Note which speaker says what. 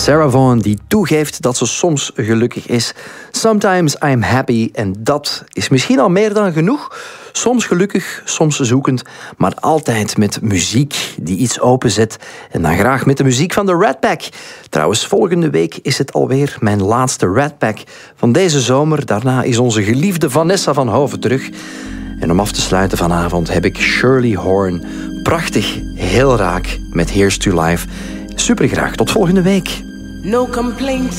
Speaker 1: Sarah Vaughan die toegeeft dat ze soms gelukkig is. Sometimes I'm happy. En dat is misschien al meer dan genoeg. Soms gelukkig, soms zoekend. Maar altijd met muziek die iets openzet. En dan graag met de muziek van de Rat Pack. Trouwens, volgende week is het alweer mijn laatste Rat Pack van deze zomer. Daarna is onze geliefde Vanessa van Hoven terug. En om af te sluiten vanavond heb ik Shirley Horn. Prachtig, heel raak met Here's to Life. Super graag, tot volgende week.
Speaker 2: No complaints